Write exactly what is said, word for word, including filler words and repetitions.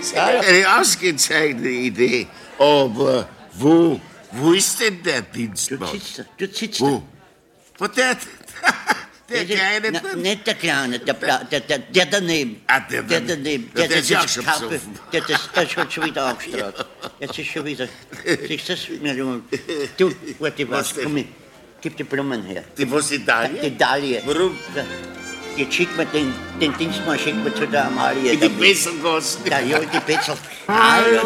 Eine ausgezeichnete Idee. Aber wo, wo ist denn der Dienstmann? Dort sitzt er, dort sitzt Wo? Wo der, der Der- kleine... Na, nicht der Kleine, der, Bla, der, der, der daneben. Ah, der der daneben. daneben. Ja, Der, der der, ist ja der, auch schon Kappe, besoffen. der, das, das hat schon wieder aufgestrahlt. Jetzt ist schon wieder. Siehst du das, mein Junge? Du, warte, Was was, denn? komm her. Gib die Blumen her. Die was in Italien? Die Dalie. Warum? Jetzt schick mir den, den Dienstmann schick mir zu der Amalie. In die Bessergassen. Ja, ja, in die Betzel. Hallo.